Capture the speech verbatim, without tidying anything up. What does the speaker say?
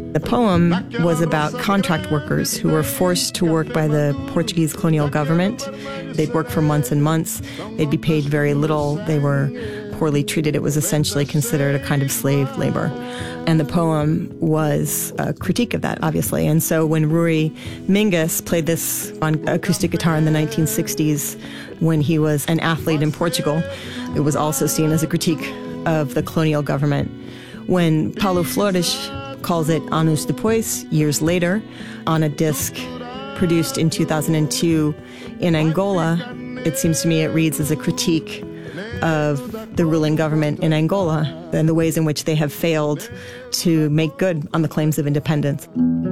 The poem was about contract workers who were forced to work by the Portuguese colonial government. They'd work for months and months. They'd be paid very little. They were poorly treated. It was essentially considered a kind of slave labor. And the poem was a critique of that, obviously. And so when Rui Mingus played this on acoustic guitar in the nineteen sixties, when he was an athlete in Portugal, it was also seen as a critique of the colonial government. When Paulo Flores calls it Anos Depois, years later, on a disc produced in two thousand two in Angola, it seems to me it reads as a critique of the ruling government in Angola and the ways in which they have failed to make good on the claims of independence.